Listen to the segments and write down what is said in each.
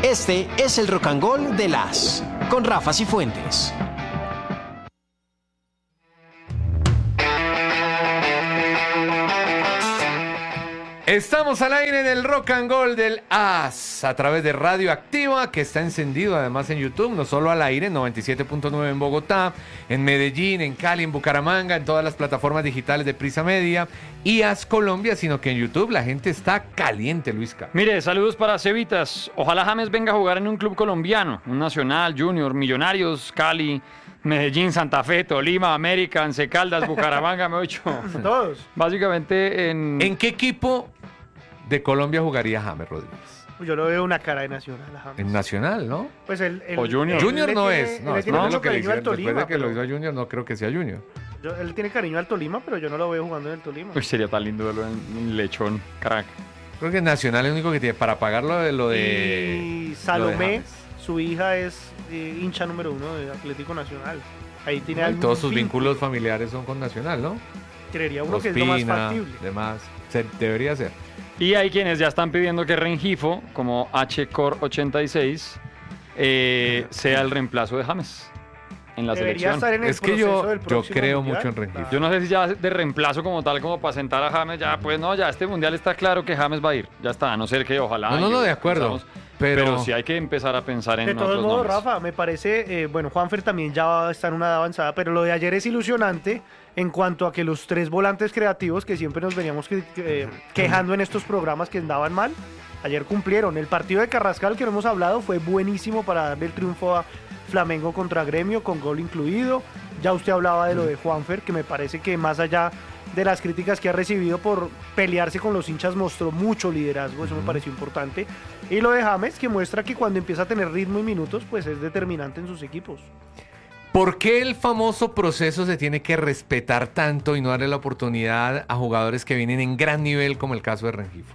Este es el Rock and Gold de las con Rafa Cifuentes. Estamos al aire en el Rock and Gold del AS a través de Radio Activa, que está encendido además en YouTube, no solo al aire, 97.9 en Bogotá, en Medellín, en Cali, en Bucaramanga, en todas las plataformas digitales de Prisa Media y AS Colombia, sino que en YouTube la gente está caliente, Luisca. Mire, saludos para Cevitas. Ojalá James venga a jugar en un club colombiano, un Nacional, Junior, Millonarios, Cali, Medellín, Santa Fe, Tolima, América, Once Caldas, Bucaramanga, me he hecho. Todos. Básicamente ¿En qué equipo de Colombia jugaría James Rodríguez? Yo lo veo una cara de Nacional a James. En Nacional, ¿no? Pues O Junior. Junior no es. No, No, tiene es lo que le cariño al hicieron. Después de que lo Tolima, hizo a Junior, no creo que sea Junior. él tiene cariño al Tolima, pero yo no lo veo jugando en el Tolima. Uy, sería tan lindo verlo en Lechón, crack. Creo que Nacional es el único que tiene para pagar lo de Y Salomé, James. su hija es hincha número 1 de Atlético Nacional. Ahí tiene Y algún todos sus vínculo. vínculos familiares son con Nacional, ¿no? Creería uno que es lo más Ospina, factible. demás. Debería ser. Y hay quienes ya están pidiendo que Rengifo, como HCore86, sea el reemplazo de James en la Debería selección. estar en el Es que proceso yo del próximo creo mundial. mucho en Rengifo. Yo no sé si ya de reemplazo como tal, como para sentar a James, ya pues no, ya este mundial está claro que James va a ir, ya está, a no ser que ojalá. No, y de acuerdo. pensamos, Pero pero sí hay que empezar a pensar en De todos otros modos, nombres. Rafa, me parece, bueno, Juanfer también ya está en una edad avanzada, pero lo de ayer es ilusionante en cuanto a que los tres volantes creativos que siempre nos veníamos quejando en estos programas que andaban mal, ayer cumplieron. El partido de Carrascal que no hemos hablado fue buenísimo para darle el triunfo a Flamengo contra Gremio, con gol incluido. Ya usted hablaba de lo de Juanfer, que me parece que más allá de las críticas que ha recibido por pelearse con los hinchas, mostró mucho liderazgo, eso me pareció importante. Y lo de James, que muestra que cuando empieza a tener ritmo y minutos, pues es determinante en sus equipos. ¿Por qué el famoso proceso se tiene que respetar tanto y no darle la oportunidad a jugadores que vienen en gran nivel, como el caso de Rengifo?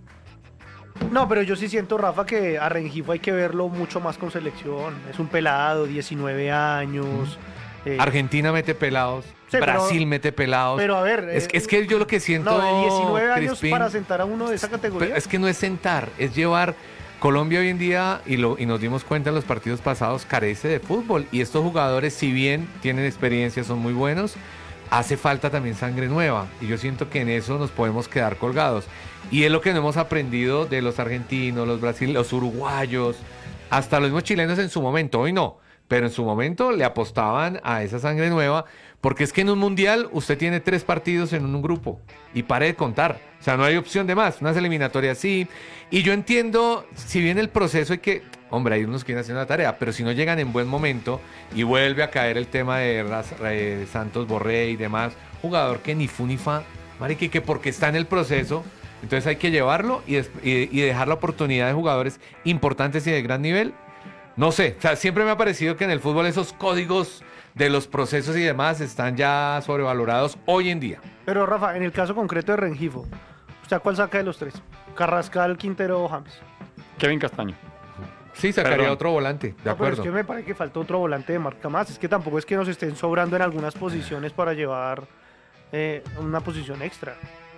No, pero yo sí siento, Rafa, que a Rengifo hay que verlo mucho más con selección. Es un pelado, 19 años. Argentina mete pelados, Sí, Brasil mete pelados. Pero a ver... es que yo lo que siento, No, de 19 años Crispín, para sentar a uno de esa categoría. pero es que no es sentar, es llevar. Colombia hoy en día, y nos dimos cuenta en los partidos pasados, carece de fútbol. Y estos jugadores, si bien tienen experiencia, son muy buenos, hace falta también sangre nueva. Y yo siento que en eso nos podemos quedar colgados. Y es lo que no hemos aprendido de los argentinos, los brasileños, los uruguayos, hasta los mismos chilenos en su momento. Hoy no, pero en su momento le apostaban a esa sangre nueva. Porque es que en un mundial usted tiene 3 partidos en un grupo y pare de contar. O sea, no hay opción de más. Unas eliminatorias sí. Y yo entiendo, si bien el proceso hay que... Hombre, hay unos que quieren hacer una tarea, pero si no llegan en buen momento y vuelve a caer el tema de Santos Borré y demás, jugador que ni fu ni fa, marica, que porque está en el proceso, entonces hay que llevarlo y dejar la oportunidad de jugadores importantes y de gran nivel. No sé, o sea, siempre me ha parecido que en el fútbol esos códigos de los procesos y demás están ya sobrevalorados hoy en día. Pero Rafa, en el caso concreto de Rengifo, ¿usted a cuál saca de los tres? ¿Carrascal, Quintero o James? Kevin Castaño. Sí, sacaría Perdón. otro volante, de No, pero acuerdo. es que me parece que falta otro volante de marca más. Es que tampoco es que nos estén sobrando en algunas posiciones para llevar una posición extra.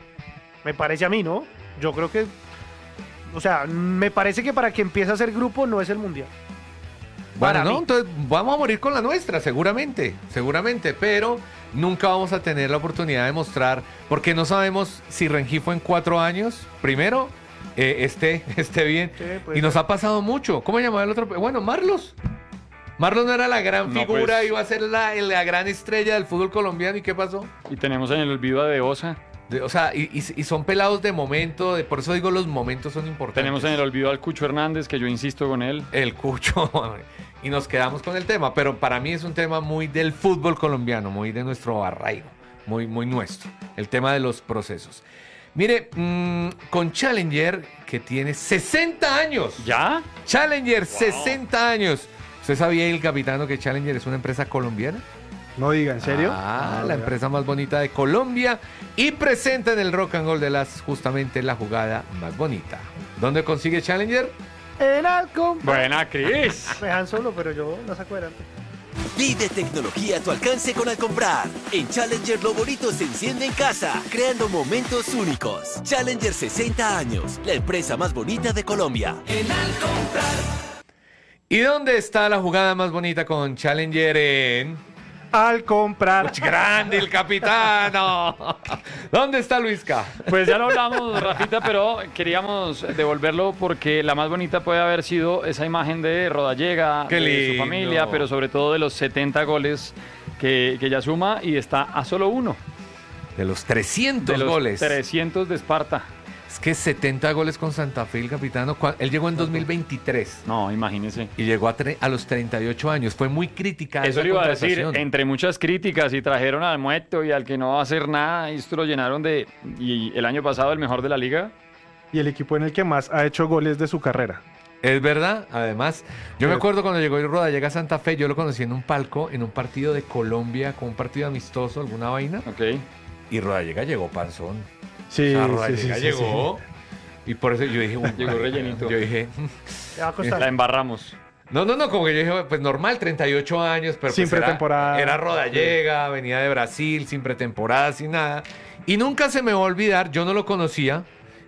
Me parece a mí, ¿no? Yo creo que... O sea, me parece que para que empiece a ser grupo no es el Mundial. Bueno, para no, mí. entonces vamos a morir con la nuestra, seguramente, pero nunca vamos a tener la oportunidad de mostrar, porque no sabemos si Rengifo en 4 años, primero, esté bien, Sí, pues, y nos ha pasado mucho. ¿Cómo llamaba el otro? Bueno, Marlos. Marlos no era la gran No, figura, pues. iba a ser la gran estrella del fútbol colombiano, ¿y qué pasó? Y tenemos en el olvido a De Osa. O sea, y son pelados de momento, por eso digo los momentos son importantes. Tenemos en el olvido al Cucho Hernández, que yo insisto con él. El Cucho, y nos quedamos con el tema, pero para mí es un tema muy del fútbol colombiano, muy de nuestro arraigo, muy nuestro, el tema de los procesos. Mire, con Challenger, que tiene 60 años. ¿Ya? Challenger, 60 años. ¿Usted sabía, el capitano, que Challenger es una empresa colombiana? No diga, ¿en serio? La empresa más bonita de Colombia, y presenta en el Rock and Roll de las justamente la jugada más bonita. ¿Dónde consigue Challenger? En Alcom. Buena, Cris. Me dejan solo, pero yo la saco adelante. Vive tecnología a tu alcance con Al Comprar. En Challenger lo bonito se enciende en casa, creando momentos únicos. Challenger 60 años, la empresa más bonita de Colombia. En Al Comprar. ¿Y dónde está la jugada más bonita con Challenger en...? Al Comprar. ¡Uch, grande el capitano! ¿Dónde está Luisca? Pues ya lo hablamos, Rafita, pero queríamos devolverlo porque la más bonita puede haber sido esa imagen de Rodallega, Qué de lindo. su familia, pero sobre todo de los 70 goles que ya suma y está a solo uno De los 300 de los goles. 300 de Esparta. Es que 70 goles con Santa Fe, el capitano. Él llegó en 2023 No, imagínese. y llegó a los 38 años. Fue muy crítica. Eso esa le iba a decir, contratación. entre muchas críticas, y trajeron al muerto y al que no va a hacer nada, y esto lo llenaron de... Y el año pasado el mejor de la liga. Y el equipo en el que más ha hecho goles de su carrera. Es verdad, además, yo me acuerdo cuando llegó Rodallega a Santa Fe, yo lo conocí en un palco, en un partido de Colombia, con un partido amistoso, alguna vaina, Ok. y Rodallega llegó panzón. Sí, O sea, sí, Rodallega sí, llegó, y por eso yo dije, Llegó rellenito. yo dije, Le va a costar. La embarramos. no, como que yo dije, pues normal, 38 años, pero Sin pues pretemporada. Era Rodallega, venía de Brasil, sin pretemporada, sin nada, y nunca se me va a olvidar, yo no lo conocía,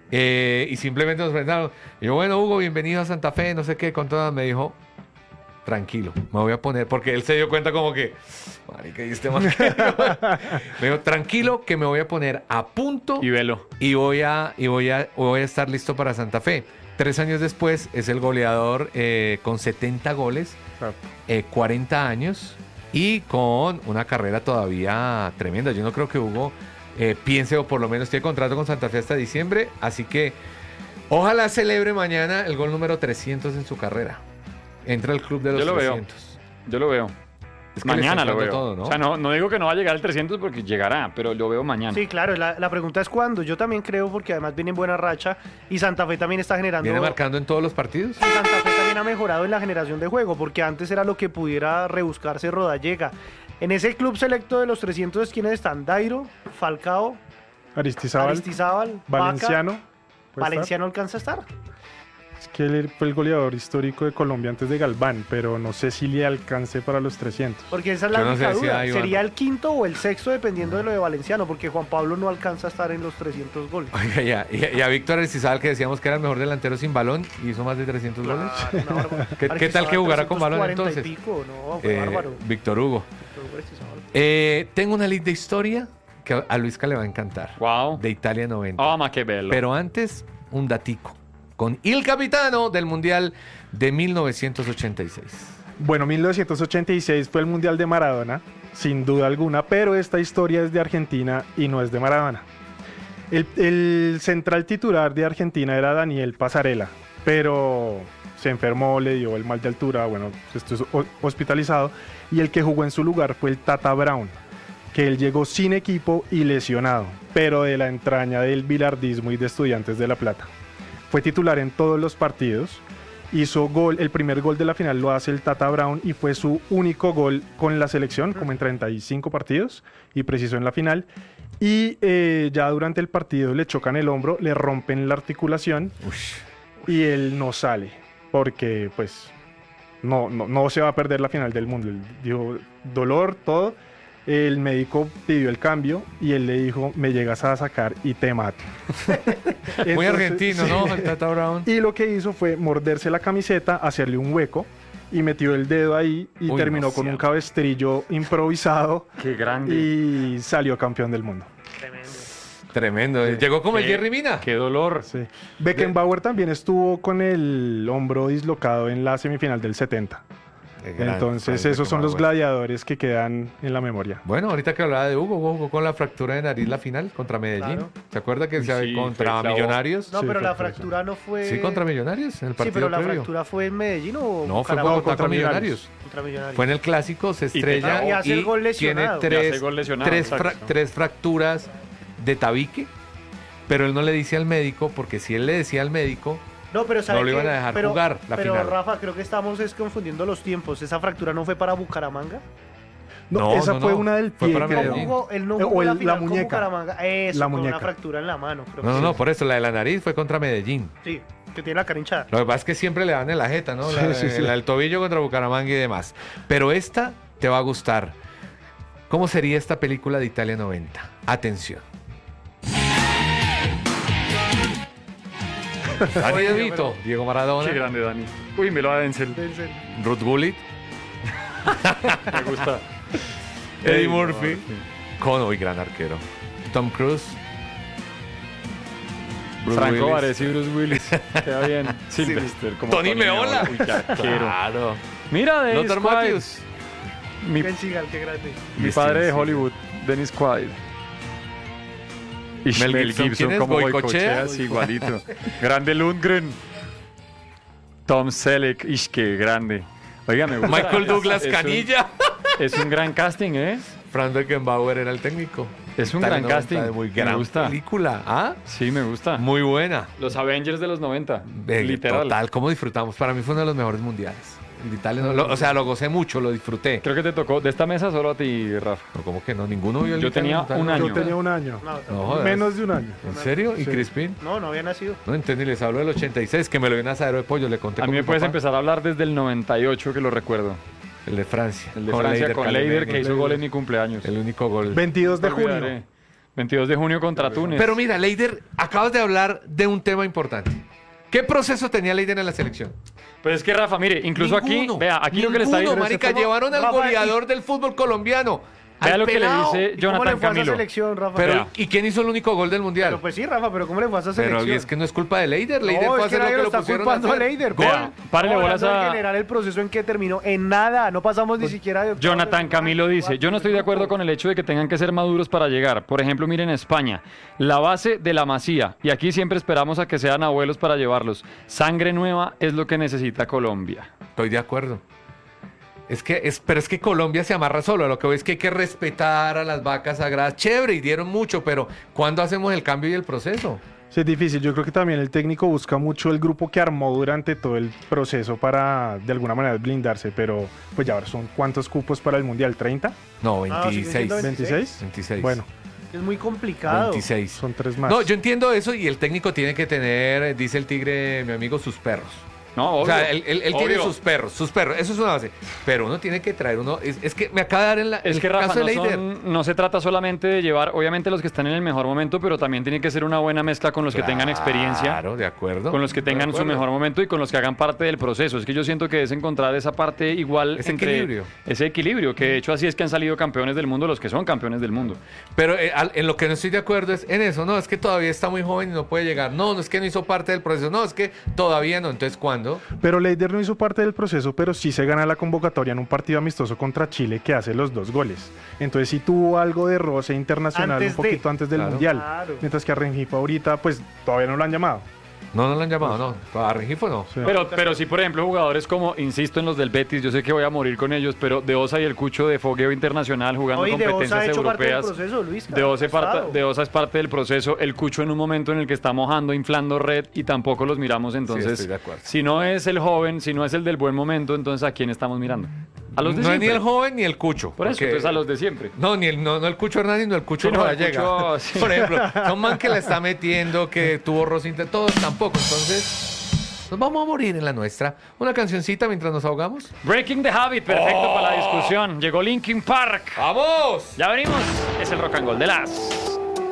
y simplemente nos presentaron. Y yo, bueno, Hugo, bienvenido a Santa Fe, no sé qué, con todas, me dijo, tranquilo, me voy a poner, porque él se dio cuenta como que, marica, ¿y este man qué?" Me dijo, tranquilo, que me voy a poner a punto Y velo. y voy a estar listo para Santa Fe. 3 años después es el goleador con 70 goles, Claro. 40 años y con una carrera todavía tremenda. Yo no creo que Hugo piense, o por lo menos tiene contrato con Santa Fe hasta diciembre, así que ojalá celebre mañana el gol número 300 en su carrera. Entra al club de los Yo lo veo. 300. Yo lo veo. Es que le Mañana está lo veo. entrando todo, ¿no? O sea, no digo que no va a llegar al 300 porque llegará, pero lo veo mañana. Sí, claro, la pregunta es cuándo. Yo también creo, porque además viene en buena racha y Santa Fe también está generando... ¿Viene marcando en todos los partidos? Y Santa Fe también ha mejorado en la generación de juego, porque antes era lo que pudiera rebuscarse Rodallega. En ese club selecto de los 300, ¿quiénes están? Dairo, Falcao, Aristizábal, Valenciano. Vaca. ¿puede Valenciano alcanza a estar. estar? Es que él fue el goleador histórico de Colombia antes de Galván, pero no sé si le alcance para los 300. Porque esa es la Yo no única sé si duda. hay, Iván. Sería el quinto o el sexto, dependiendo de lo de Valenciano, porque Juan Pablo no alcanza a estar en los 300 goles. Oiga, y a Víctor Aristizábal, que decíamos que era el mejor delantero sin balón, y hizo más de 300 goles. Claro, una barbaridad. ¿Qué tal que jugara con balón 340 entonces? y pico, no, fue bárbaro. Víctor Hugo. Tengo una lista de historia que a Luisca le va a encantar. Wow. De Italia 90. Oh, más que verlo. Pero antes, un datico. Con el capitano del Mundial de 1986. Bueno, 1986 fue el Mundial de Maradona, sin duda alguna, pero esta historia es de Argentina y no es de Maradona. El central titular de Argentina era Daniel Pasarela, pero se enfermó, le dio el mal de altura, bueno, estuvo hospitalizado, y el que jugó en su lugar fue el Tata Brown, que él llegó sin equipo y lesionado, pero de la entraña del bilardismo y de Estudiantes de La Plata. Fue titular en todos los partidos, hizo gol, el primer gol de la final lo hace el Tata Brown y fue su único gol con la selección, como en 35 partidos, y precisó en la final. Y ya durante el partido le chocan el hombro, le rompen la articulación y él no sale, porque pues no se va a perder la final del mundo. Él dijo, dolor, todo. El médico pidió el cambio y él le dijo, me llegas a sacar y te mato. Muy Entonces, argentino, sí. ¿no? El Tata Brown. Y lo que hizo fue morderse la camiseta, hacerle un hueco y metió el dedo ahí y Uy, terminó no con sea. un cabestrillo improvisado Qué grande. y salió campeón del mundo. Tremendo. Llegó como el Qué- Jerry Mina. Qué dolor. Sí. Beckenbauer también estuvo con el hombro dislocado en la semifinal del 70. Entonces esos son los gladiadores que quedan en la memoria. Bueno, ahorita que hablaba de Hugo, jugó con la fractura de nariz la final contra Medellín. Claro. ¿Se acuerda que Sí, contra fue clavo. Millonarios? No, Sí, pero fue la por eso. fractura no fue... Sí, contra Millonarios en el Sí, partido pero la previo. fractura fue en Medellín o No, fue Bucaramanga? contra contra Millonarios. Contra Millonarios. Fue en el clásico, se te estrella trajo. Y hace el gol tiene lesionado. Y hace el gol lesionado, exacto. tres fracturas de tabique, pero él no le dice al médico, porque si él le decía al médico, No, pero ¿sabe No lo qué? iban a dejar Pero- jugar la pero final. Rafa, creo que estamos confundiendo los tiempos. ¿Esa fractura no fue para Bucaramanga? No, esa no, fue no. una del Fue pie, para creo. Medellín. Él no O jugó el- la la final con muñeca. Bucaramanga. Eso, La con muñeca. una fractura en la mano. Creo no, que no, sí. por eso la de la nariz fue contra Medellín. Sí, que tiene la cara hinchada. Lo que pasa es que siempre le dan en la jeta, ¿no? Sí, La, sí, sí. la del tobillo contra Bucaramanga y demás. Pero esta te va a gustar. ¿Cómo sería esta película de Italia 90? Atención. Dani De Vito, Diego Maradona, Qué grande, Dani. Uy, me lo da Denzel. Ruth Gullit, Me gusta. Eddie Murphy, con hoy gran arquero, Tom Cruise, Bruce Franco Willis. Vares y Bruce Willis. Queda bien. Sylvester. Como Tony Meola. Uy, qué arquero. Claro. Mira, Dennis Lothar Quaid. Matthews. Mi, Ben Seagal, qué grande. mi padre de Hollywood, Dennis Quaid. Y Mel Gibson, ¿quién es? como ¿Goicoechea? Goicoechea, igualito. Grande Lundgren. Tom Selleck, ish, qué grande. Oiga, me gusta. Michael Douglas Canilla. Es un gran casting, ¿eh? Frank Beckenbauer era el técnico. Es un Italia gran 90, casting. Muy Me gran gusta. película. ¿Ah? Sí, me gusta. Muy buena. Los Avengers de los 90. Literal. Total, ¿cómo disfrutamos? Para mí fue uno de los mejores mundiales. El de Italia, o sea, lo gocé mucho, lo disfruté. Creo que te tocó de esta mesa solo a ti, Rafa. No, ¿cómo que no? Ninguno vio el Yo Italia tenía 90. un año. Yo tenía un año. No, jodas. Menos de un año. ¿En serio? ¿Y Sí. Crispin? No, no había nacido. No entendí, les hablo del 86, que me lo dio un asadero de pollo, le conté A mí con me mi puedes papá. empezar a hablar desde el 98, que lo recuerdo. El de Francia. El de Francia con Leider, que hizo Leider. gol en mi cumpleaños. El único gol. 22 de No junio. olvidaré. 22 de junio contra Túnez. Pero mira, Leider, acabas de hablar de un tema importante. ¿Qué proceso tenía Leider en la selección? Pues es que Rafa, mire, incluso Ninguno. aquí, vea, aquí lo que le está Ninguno, diciendo. marica, llevaron al Rafa, goleador del fútbol colombiano. Vea al lo que le pelado. dice ¿Y cómo le Jonathan fue a esa Camilo. selección, Rafa? Pero, Vea. ¿y quién hizo el único gol del mundial? Pero pues sí, Rafa, pero ¿cómo le fue a esa Pero selección? es que no es culpa de Leider. Leider No, fue a es que hacer lo nadie que lo lo está pusieron a culpando a hacer. Leider. Gol. Vea, párele bolas Hablando en a general el proceso en que terminó en nada. No pasamos ni siquiera de octavos de Jonathan final, Camilo dice, yo no estoy de acuerdo con el hecho de que tengan que ser maduros para llegar. Por ejemplo, miren España, la base de la Masía. Y aquí siempre esperamos a que sean abuelos para llevarlos. Sangre nueva es lo que necesita Colombia. Estoy de acuerdo. Pero es que Colombia se amarra solo. Lo que voy es que hay que respetar a las vacas sagradas. Chévere, y dieron mucho, pero ¿cuándo hacemos el cambio y el proceso? Sí, es difícil. Yo creo que también el técnico busca mucho el grupo que armó durante todo el proceso para de alguna manera blindarse, pero pues ya ahora son ¿cuántos cupos para el Mundial? ¿30? No, Ah, sigue 26. siendo ¿26? 26. Bueno, Es muy complicado. 26. son 3 más. No, yo entiendo eso y el técnico tiene que tener, dice el tigre, mi amigo, sus perros. No, obvio. O sea, él tiene Obvio. sus perros, eso es una base. Pero uno tiene que traer uno, es que me acaba de dar en la Es el que Rafa, caso de no, Leider. no se trata solamente de llevar, obviamente, los que están en el mejor momento, pero también tiene que ser una buena mezcla con los que tengan experiencia, Claro, de acuerdo. con los que tengan De su acuerdo. mejor momento y con los que hagan parte del proceso. Es que yo siento que es encontrar esa parte igual Ese entre equilibrio. ese equilibrio, que de hecho así es que han salido campeones del mundo los que son campeones del mundo. Pero en lo que no estoy de acuerdo es en eso, no, es que todavía está muy joven y no puede llegar. No, no es que no hizo parte del proceso, no, es que todavía no. Entonces, ¿cuándo? Pero Leider no hizo parte del proceso, pero sí se gana la convocatoria en un partido amistoso contra Chile que hace los 2 goles. Entonces sí tuvo algo de roce internacional Antes un de. poquito antes del Claro. Mundial. Claro. Mientras que a Rengifo ahorita pues todavía no lo han llamado. No, no lo han llamado, no. A Rengifo no. Sí. Pero sí, por ejemplo, jugadores como, insisto en los del Betis, yo sé que voy a morir con ellos, pero De Osa y el Cucho de fogueo internacional jugando Hoy De Osa ha competencias hecho parte del europeas. proceso, Luis. De Osa, Estado. De Osa es parte del proceso. El Cucho en un momento en el que está mojando, inflando red y tampoco los miramos. Entonces, estoy de acuerdo. si no es el joven, si no es el del buen momento, entonces ¿a quién estamos mirando? A los de No es ni siempre. el joven ni el Cucho. Por eso, porque- entonces a los de siempre. No, ni el Cucho Hernández ni el Cucho Sí, no, el Rodallega. Cucho, sí. Por ejemplo, son man que la está metiendo, que tuvo Rosita, todos tampoco. Entonces, nos vamos a morir en la nuestra. Una cancioncita mientras nos ahogamos. Breaking the Habit, perfecto para la discusión. Llegó Linkin Park. ¡Vamos! Ya venimos. Es el rock and roll de las.